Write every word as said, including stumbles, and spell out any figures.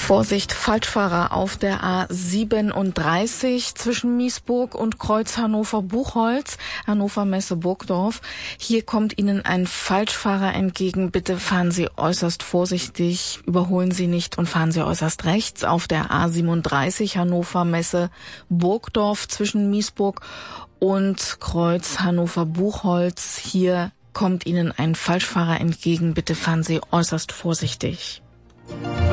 Vorsicht, Falschfahrer auf der A siebenunddreißig zwischen Miesburg und Kreuz Hannover-Buchholz, Hannover Messe Burgdorf. Hier kommt Ihnen ein Falschfahrer entgegen. Bitte fahren Sie äußerst vorsichtig, überholen Sie nicht und fahren Sie äußerst rechts auf der A siebenunddreißig Hannover Messe Burgdorf zwischen Miesburg und Kreuz Hannover-Buchholz. Hier kommt Ihnen ein Falschfahrer entgegen. Bitte fahren Sie äußerst vorsichtig.